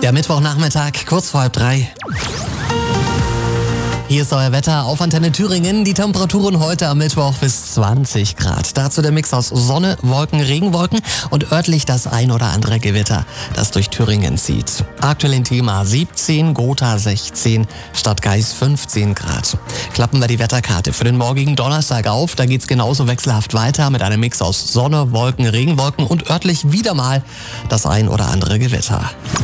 Der Mittwochnachmittag, kurz vor 2:30. Hier ist euer Wetter auf Antenne Thüringen. Die Temperaturen heute am Mittwoch bis 20 Grad. Dazu der Mix aus Sonne, Wolken, Regenwolken und örtlich das ein oder andere Gewitter, das durch Thüringen zieht. Aktuell in Thema 17, Gotha 16, Stadtgeis 15 Grad. Klappen wir die Wetterkarte für den morgigen Donnerstag auf. Da geht's genauso wechselhaft weiter mit einem Mix aus Sonne, Wolken, Regenwolken und örtlich wieder mal das ein oder andere Gewitter.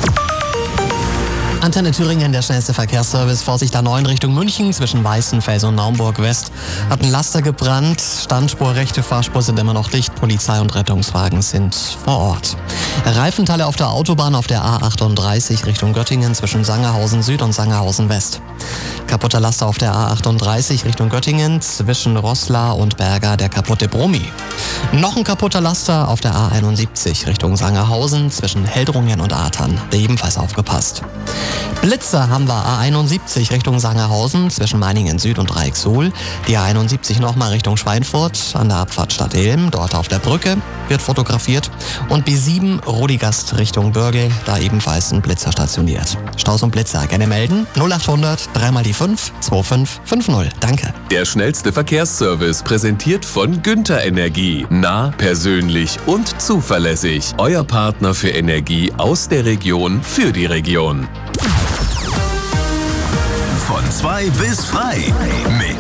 Antenne Thüringen, der schnellste Verkehrsservice. Vorsicht A9 Richtung München zwischen Weißenfels und Naumburg West. Hat ein Laster gebrannt. Standspur, rechte Fahrspur sind immer noch dicht. Polizei und Rettungswagen sind vor Ort. Reifenteile auf der Autobahn auf der A38 Richtung Göttingen zwischen Sangerhausen Süd und Sangerhausen West. Kaputter Laster auf der A38 Richtung Göttingen zwischen Roßla und Berga, der kaputte Brummi. Noch ein kaputter Laster auf der A71 Richtung Sangerhausen zwischen Heldrungen und Atern. Ebenfalls aufgepasst. Blitzer haben wir A71 Richtung Sangerhausen zwischen Meiningen Süd und Reichsuhl. Die A71 nochmal Richtung Schweinfurt an der Abfahrt Stadt Ilm. Dort auf der Brücke wird fotografiert. Und B7 Rodigast Richtung Bürgel, da ebenfalls ein Blitzer stationiert. Staus und Blitzer gerne melden. 0800 3 mal die 5 2550. Danke. Der schnellste Verkehrsservice präsentiert von Günther Energie. Nah, persönlich und zuverlässig. Euer Partner für Energie aus der Region für die Region. Von 2 bis frei mit